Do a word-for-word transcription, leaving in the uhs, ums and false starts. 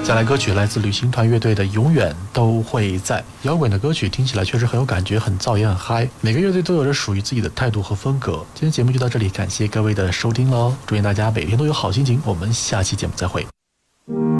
再来歌曲来自旅行团乐队的《永远都会在》。摇滚的歌曲听起来确实很有感觉，很燥也很嗨。每个乐队都有着属于自己的态度和风格。今天节目就到这里，感谢各位的收听喽！祝愿大家每天都有好心情。我们下期节目再会。